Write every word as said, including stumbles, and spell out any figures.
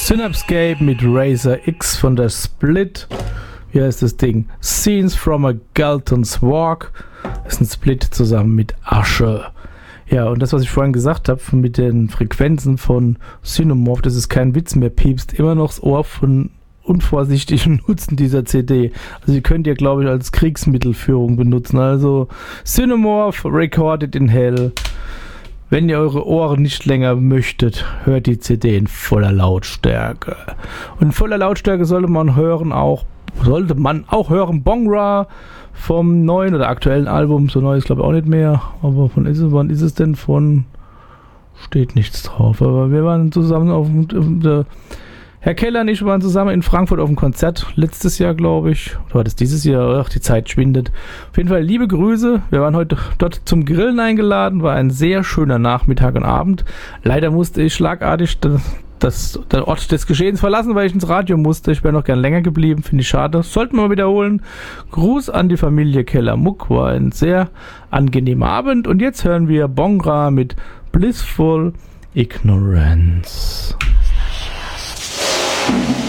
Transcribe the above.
Synapscape mit Razer X von der Split. Wie heißt das Ding? Scenes from a Galton's Walk. Das ist ein Split zusammen mit Asche. Ja, und das, was ich vorhin gesagt habe, mit den Frequenzen von Synomorph, das ist kein Witz mehr, piepst immer noch das Ohr von unvorsichtigen Nutzen dieser C D. Also ihr könnt ihr, glaube ich, als Kriegsmittelführung benutzen. Also Synomorph, Recorded in Hell. Wenn ihr eure Ohren nicht länger möchtet, hört die C D in voller Lautstärke. Und in voller Lautstärke sollte man hören auch, sollte man auch hören Bongra vom neuen oder aktuellen Album. So neu ist glaube ich auch nicht mehr. Aber von ist es, wann ist es denn von? Steht nichts drauf. Aber wir waren zusammen auf der Herr Keller und ich waren zusammen in Frankfurt auf dem Konzert, letztes Jahr, glaube ich. Oder war das dieses Jahr? Ach, die Zeit schwindet. Auf jeden Fall liebe Grüße. Wir waren heute dort zum Grillen eingeladen. War ein sehr schöner Nachmittag und Abend. Leider musste ich schlagartig das, das, den Ort des Geschehens verlassen, weil ich ins Radio musste. Ich wäre noch gern länger geblieben. Finde ich schade. Sollten wir mal wiederholen. Gruß an die Familie Keller-Muck. War ein sehr angenehmer Abend. Und jetzt hören wir Bongra mit Blissful Ignorance. Thank you.